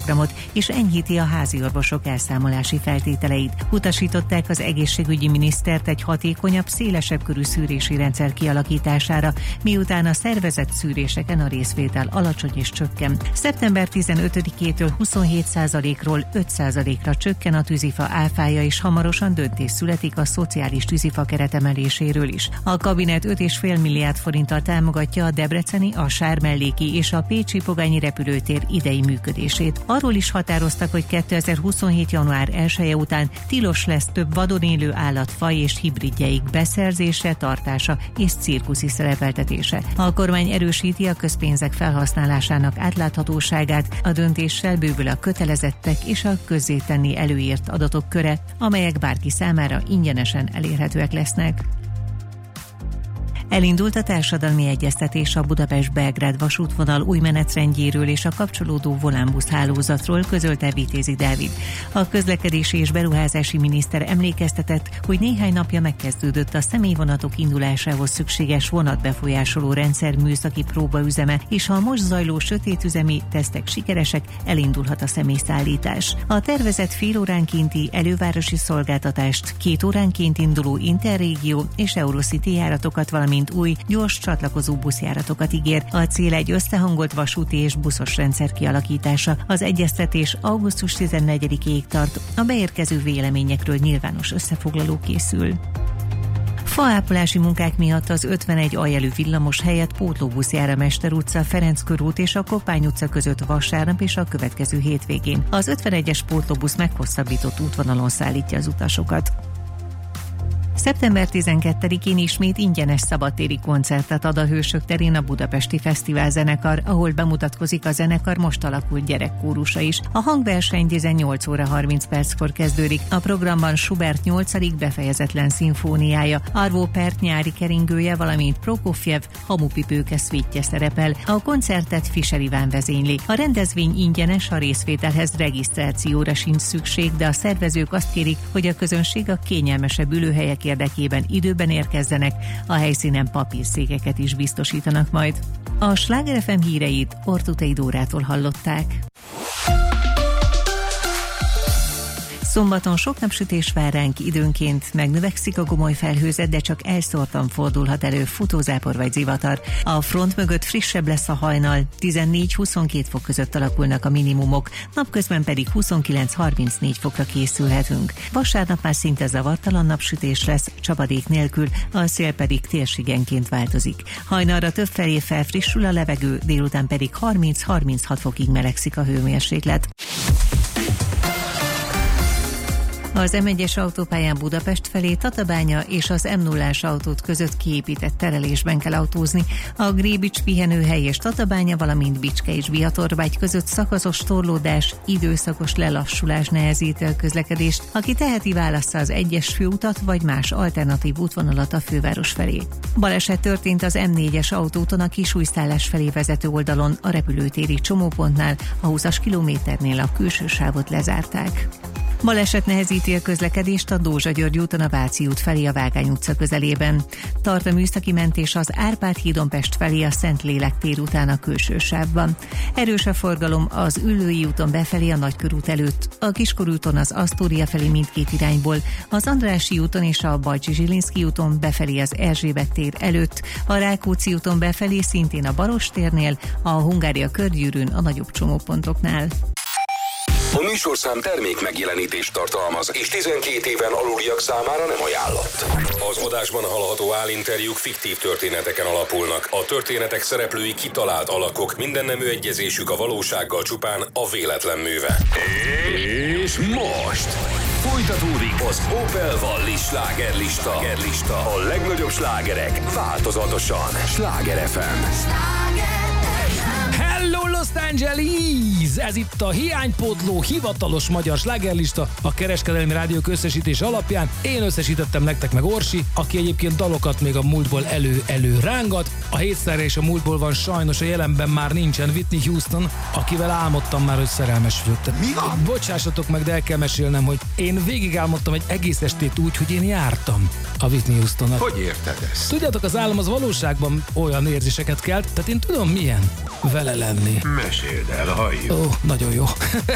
programot, és enyhíti a házi orvosok elszámolási feltételeit. Utasították az egészségügyi minisztert egy hatékonyabb, szélesebb körű szűrési rendszer kialakítására, miután a szervezett szűréseken a részvétel alacsony és csökken. Szeptember 15-től 27%-ról 5%-ra csökken a tűzifa áfája, és hamarosan döntés születik a szociális tűzifa keretemeléséről is. A kabinet 5,5 milliárd forinttal támogatja a debreceni, a Sármelléki és a pécsi Pogányi repülőtér idei működését. Arról is határoztak, hogy 2027. január 1-e után tilos lesz több vadon élő állatfaj és hibridjeik beszerzése, tartása és cirkuszi szerepeltetése. A kormány erősíti a közpénzek felhasználásának átláthatóságát, a döntéssel bővül a kötelezettek és a közzétenni előírt adatok köre, amelyek bárki számára ingyenesen elérhetőek lesznek. Elindult a társadalmi egyeztetés a Budapest-Belgrád vasútvonal új menetrendjéről és a kapcsolódó volánbusz hálózatról, közölte Vitézi Dávid. A közlekedési és beruházási miniszter emlékeztetett, hogy néhány napja megkezdődött a személyvonatok indulásához szükséges vonatbefolyásoló rendszer műszaki próbaüzeme, és ha a most zajló sötétüzemi tesztek sikeresek, elindulhat a személyszállítás. A tervezett félóránkénti elővárosi szolgáltatást, 2 óránként induló Interrégió és Eurocity járatokat, valamint új, gyors csatlakozó buszjáratokat ígér. A cél egy összehangolt vasúti és buszos rendszer kialakítása. Az egyeztetés augusztus 14-ig tart. A beérkező véleményekről nyilvános összefoglaló készül. Faápolási munkák miatt az 51 aljelű villamos helyett pótlóbusz jár a Mester utca, Ferenc körút és a Koppány utca között vasárnap és a következő hétvégén. Az 51-es pótlóbusz meghosszabbított útvonalon szállítja az utasokat. Szeptember 12-én ismét ingyenes szabadtéri koncertet ad a Hősök terén a Budapesti Fesztivál zenekar, ahol bemutatkozik a zenekar most alakult gyerekkórusa is. A hangverseny 18 óra 30 perckor kezdődik. A programban Schubert 8. befejezetlen szimfóniája, Arvo Pärt nyári keringője, valamint Prokofjev hamupipőke szvítje szerepel. A koncertet Fischer Iván vezényli. A rendezvény ingyenes, a részvételhez regisztrációra sincs szükség, de a szervezők azt kérik, hogy a közönség a kényelmesebb ülőhelyek érdekében időben érkezzenek, a helyszínen papírszékeket is biztosítanak majd. A Sláger FM híreit Ortutei Dórától hallották. Szombaton sok napsütés vár ránk, időnként megnövekszik a gomoly felhőzet, de csak elszórtan fordulhat elő futózápor vagy zivatar. A front mögött frissebb lesz a hajnal, 14-22 fok között alakulnak a minimumok, napközben pedig 29-34 fokra készülhetünk. Vasárnap már szinte zavartalan napsütés lesz, csapadék nélkül, a szél pedig térségenként változik. Hajnalra többfelé felfrissül a levegő, délután pedig 30-36 fokig melegszik a hőmérséklet. Az M1-es autópályán Budapest felé Tatabánya és az M0-ás autót között kiépített terelésben kell autózni. A Grébics pihenőhely és Tatabánya, valamint Bicske és Biatorbágy között szakaszos torlódás, időszakos lelassulás nehezíti a közlekedést. Aki teheti, válassza az 1-es főutat vagy más alternatív útvonalat a főváros felé. Baleset történt az M4-es autóton a Kisújszállás felé vezető oldalon, a repülőtéri csomópontnál, a 20-as kilométernél a külső sávot lezárták. Baleset nehezíti a közlekedést a Dózsa-György úton a Váci út felé a Vágány utca közelében. Tart a műszaki mentés az Árpád hídon Pest felé a Szentlélek tér után a külső sávban. Erős a forgalom az Üllői úton befelé a Nagykörút előtt, a Kiskorúton az Asztória felé mindkét irányból, az Andrássy úton és a Bajcsy-Zsilinszky úton befelé az Erzsébet tér előtt, a Rákóczi úton befelé szintén a Baross térnél, a Hungária körgyűrűn a nagyobb csomópontoknál. A műsorszám termék megjelenítést tartalmaz, és 12 éven aluliak számára nem ajánlott. Az adásban hallható állinterjúk fiktív történeteken alapulnak. A történetek szereplői kitalált alakok, minden nemű egyezésük a valósággal csupán a véletlen műve. És most folytatódik az Opel Valli slágerlista. A legnagyobb slágerek változatosan. Sláger FM. Hello Los Angeles! Ez itt a hiánypótló hivatalos magyar slágerlista a Kereskedelmi Rádiók összesítés alapján. Én összesítettem nektek, meg Orsi, aki egyébként dalokat még a múltból elő rángat. A hétszerre és a múltból van, sajnos a jelenben már nincsen Whitney Houston, akivel álmodtam már, hogy szerelmesültem. Mi van? Bocsássatok meg, de el kell mesélnem, hogy én végig álmodtam egy egész estét úgy, hogy én jártam a Whitney Houstonnak. Hogy érted ezt? Tudjátok, az álom az valóságban olyan érzéseket kelt, tehát én tudom milyen vele lenni. Meséld el, halljuk. Ó, nagyon jó.